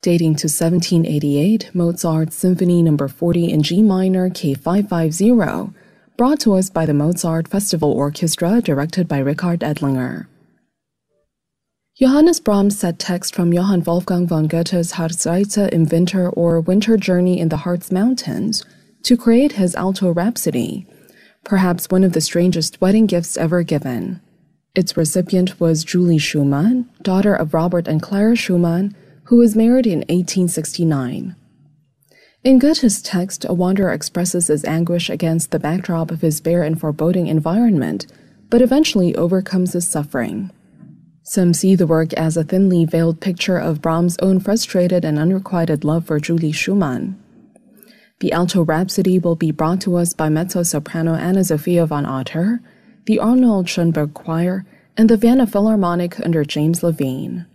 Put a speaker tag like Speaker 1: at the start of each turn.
Speaker 1: Dating to 1788, Mozart's Symphony No. 40 in G minor K550, brought to us by the Mozart Festival Orchestra directed by Richard Edlinger. Johannes Brahms set text from Johann Wolfgang von Goethe's Harzreise im Winter or Winter Journey in the Harz Mountains to create his Alto Rhapsody, perhaps one of the strangest wedding gifts ever given. Its recipient was Julie Schumann, daughter of Robert and Clara Schumann, who was married in 1869. In Goethe's text, a wanderer expresses his anguish against the backdrop of his bare and foreboding environment, but eventually overcomes his suffering. Some see the work as a thinly veiled picture of Brahms' own frustrated and unrequited love for Julie Schumann. The Alto Rhapsody will be brought to us by mezzo-soprano Anna Sophia von Otter, the Arnold Schoenberg Choir, and the Vienna Philharmonic under James Levine.